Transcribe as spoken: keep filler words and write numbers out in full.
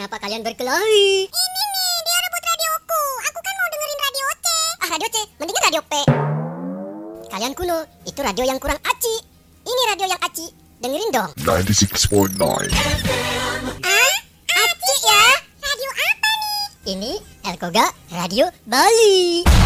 Kenapa kalian berkelahi? Ini nih, dia rebut radioku. Aku kan mau dengerin radio C. Ah, radio C, mendingan radio P. Kalian kuno, itu radio yang kurang aci. Ini radio yang aci. Dengerin dong. ninety-six point nine. Ah, aci ya? Radio apa nih? Ini Elkoga Radio Bali.